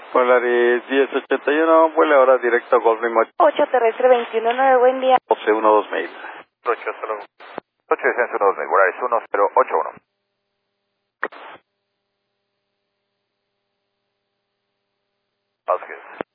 Polaris 1081, vuela ahora directo a Goldwing 8 terrestre 219, buen día. 1212 8, hasta luego. 8 descenso 12, Polaris 1081. Vázquez.